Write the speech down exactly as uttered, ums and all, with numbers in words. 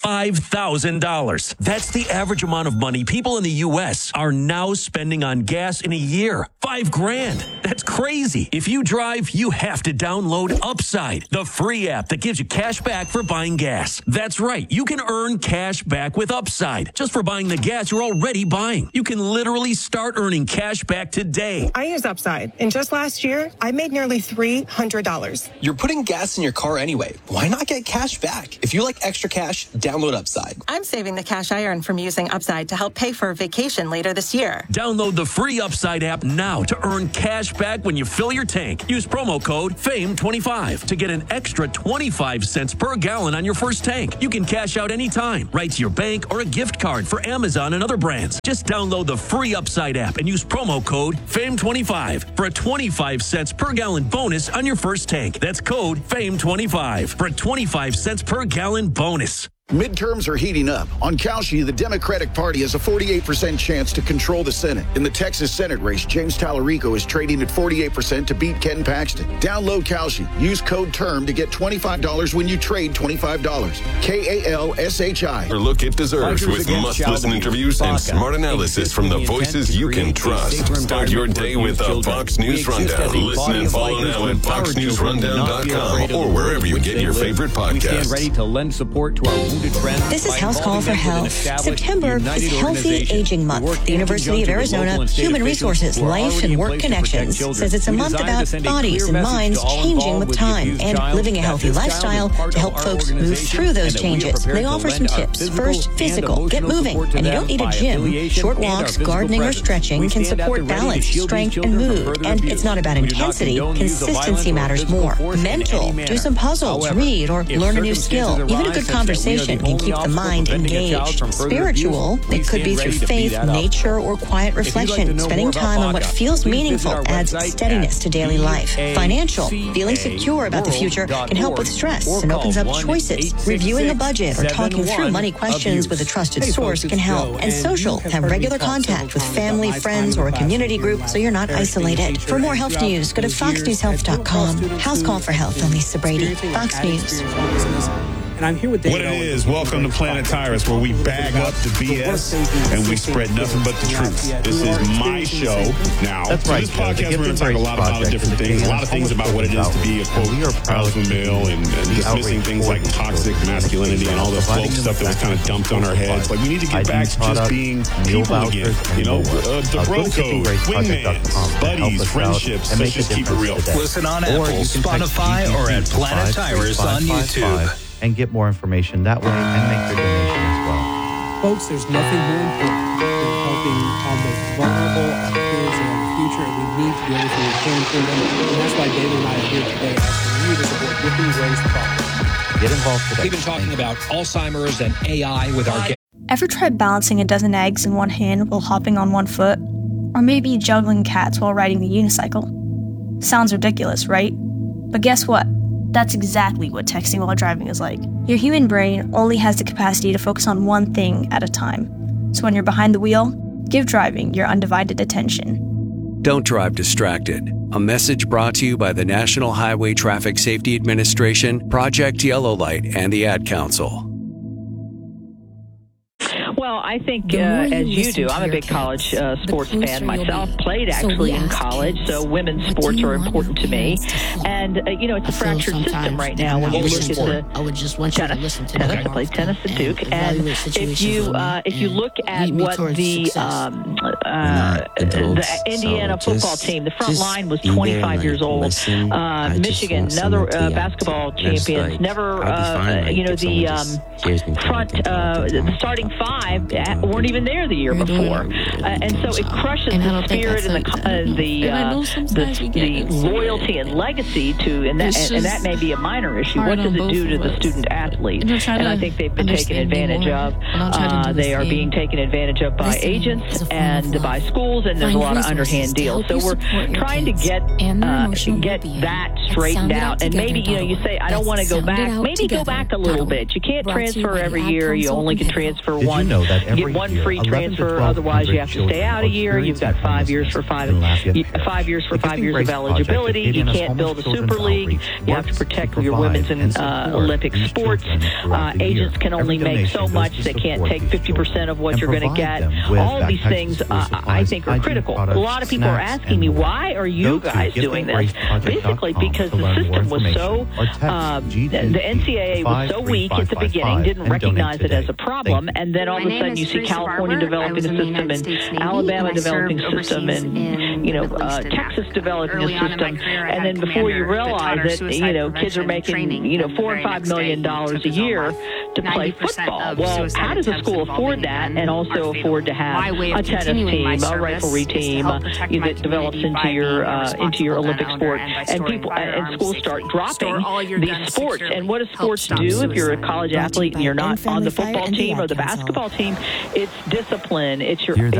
five thousand dollars. That's the average amount of money people in the U S are now spending on gas in a year. Five grand. That's crazy. If you drive, you have to download Upside, the free app that gives you cash back for buying gas. That's right. You can earn cash back with Upside just for buying the gas you're already buying. You can literally start earning cash back today. I use Upside, and just last year, I made nearly three hundred dollars. You're putting gas in your car anyway. Why not get cash back? If you like extra cash, download Upside. I'm saving the cash I earn from using Upside to help pay for a vacation later this year. Download the free Upside app now to earn cash back when you fill your tank. Use promo code F A M E twenty-five to get an extra twenty-five cents per gallon on your first tank. You can cash out anytime, right to your bank or a gift card for Amazon and other brands. Just download the free Upside app and use promo code F A M E twenty-five for a twenty-five cents per gallon bonus on your first tank. That's code F A M E twenty-five for a twenty-five cents per gallon bonus. Midterms are heating up. On Kalshi, the Democratic Party has a forty-eight percent chance to control the Senate. In the Texas Senate race, James Tallarico is trading at forty-eight percent to beat Ken Paxton. Download Kalshi. Use code TERM to get twenty-five dollars when you trade twenty-five dollars. K A L S H I. Or look it deserves with must-listen interviews and smart analysis from the voices you can trust. Start your day with a Fox News Rundown. Listen and follow now at fox news rundown dot com or wherever you get your favorite podcasts. Ready to lend support to our This is House Call for Health. September is Healthy Aging Month. The University of Arizona Human Resources Life and Work Connections says it's a month about bodies and minds changing with time and living a healthy lifestyle to help folks move through those changes. They offer some tips. First, physical. Get moving. And you don't need a gym. Short walks, gardening, or stretching can support balance, strength, and mood. And it's not about intensity. Consistency matters more. Mental. Do some puzzles, read, or learn a new skill. Even a good conversation can keep the mind engaged. Spiritual, it could be through faith, nature, or quiet reflection. Spending time on what feels meaningful adds steadiness to daily life. Financial, feeling secure about the future can help with stress and opens up choices. Reviewing a budget or talking through money questions with a trusted source can help. And social, have regular contact with family, friends, or a community group so you're not isolated. For more health news, go to fox news health dot com. House Call for Health, I'm Lisa Brady. Fox News. And I'm here with David. What it is, welcome to Planet Tyrus, where we bag up the B S and we spread nothing but the truth. This is my show now. That's right. So this podcast, we're going to talk a lot about different things, a lot of things about what it is to be a quote alpha male and, and dismissing things like toxic masculinity and all the folk stuff that was kind of dumped on our heads. Like we need to get back to just being people again. You know, uh, the bro code, wingmans, buddies, friendships. Let's just keep it real. Listen on Apple, Spotify, or at Planet Tyrus on YouTube. And get more information that way and make your donation as well. Folks, there's nothing more important than helping our most vulnerable, our kids, and our future, and we need to do everything we can for them. And that's why David and I are here today asking you to support Whipping Ways Project. Get involved today. We've been talking about Alzheimer's and A I with our guests. Ever tried balancing a dozen eggs in one hand while hopping on one foot? Or maybe juggling cats while riding the unicycle? Sounds ridiculous, right? But guess what? That's exactly what texting while driving is like. Your human brain only has the capacity to focus on one thing at a time. So when you're behind the wheel, give driving your undivided attention. Don't drive distracted. A message brought to you by the National Highway Traffic Safety Administration, Project Yellow Light, and the Ad Council. Well, I think, uh, as you do, I'm a big college uh, sports fan myself, played actually in college, so women's sports are important to me. And, uh, you know, it's a fractured system right now when you look at the I would just want you to listen to tennis. I played tennis at Duke. And if you uh, if you look at what the um, uh, the Indiana football team, the front line was twenty-five years old. Uh, Michigan, another uh, basketball champions, never, uh, you know, the um, front, uh, the starting five weren't even there the year before, uh, and so it crushes the spirit and the uh, the, uh, the the loyalty and legacy to, and that and, and that may be a minor issue. What does it do to the student athlete? And I think they've been taken advantage of. Uh, they are being taken advantage of by agents and by schools, and there's a lot of underhand deals. So we're trying to get uh, get that straightened out, and maybe you know you say I don't want to go back. Maybe go back a little bit. You can't transfer every year. You only can transfer one. get one free transfer. Otherwise, you have to stay out a year. You've got five years for five, five years for five years of eligibility. You can't build a super league. You have to protect your women's and uh, Olympic sports. Uh, agents can only make so much. They can't take fifty percent of what you're going to get. All of these things, uh, I think, are critical. A lot of people are asking me, why are you guys doing this? Basically, because the system was so, uh, the N C double A was so weak at the beginning, didn't recognize it as a problem, and then all of a sudden you see California developing a system, and Alabama developing a system, and, you know, uh, Texas developing a system, and then before you realize it, you know, kids are making, you know, four and five million dollars a year to play football. Well, how does a school afford that and also afford to have a tennis team, a riflery team uh, that develops into your uh, into your Olympic sport, and people and schools start dropping these sports. And what do sports do if you're a college athlete and you're not on the football team or the basketball team? It's discipline. It's your